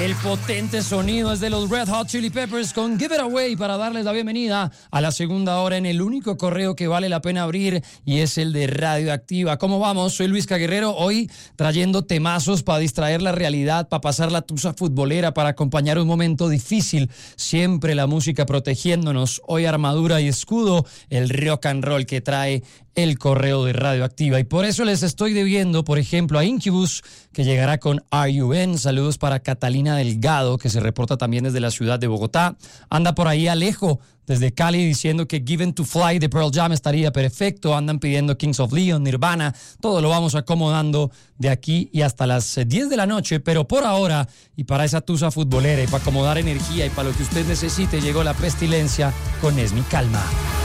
El potente sonido es de los Red Hot Chili Peppers con Give It Away para darles la bienvenida a la segunda hora en el único correo que vale la pena abrir y es el de Radioactiva. ¿Cómo vamos? Soy Luis Caguerrero, hoy trayendo temazos para distraer la realidad, para pasar la tusa futbolera, para acompañar un momento difícil. Siempre la música protegiéndonos. Hoy armadura y escudo, el rock and roll que trae el correo de Radioactiva. Y por eso les estoy debiendo, por ejemplo, a Incubus, que llegará con RUN. Saludos para Catalina Delgado, que se reporta también desde la ciudad de Bogotá. Anda por ahí Alejo, desde Cali, diciendo que Given to Fly de Pearl Jam estaría perfecto. Andan pidiendo Kings of Leon, Nirvana. Todo lo vamos acomodando de aquí y hasta las 10 de la noche. Pero por ahora, y para esa tusa futbolera, y para acomodar energía, y para lo que usted necesite, llegó la pestilencia con Es mi calma.